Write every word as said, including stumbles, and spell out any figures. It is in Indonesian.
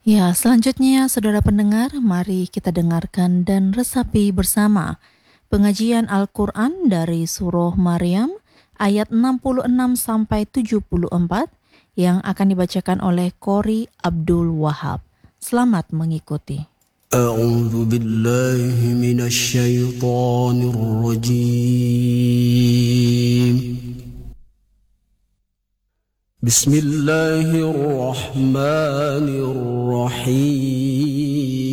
Ya, selanjutnya saudara pendengar, mari kita dengarkan dan resapi bersama pengajian Al-Quran dari Surah Maryam ayat enam puluh enam sampai tujuh puluh empat yang akan dibacakan oleh Qori Abdul Wahab. Selamat mengikuti. أعوذ بالله من الشيطان الرجيم بسم الله الرحمن الرحيم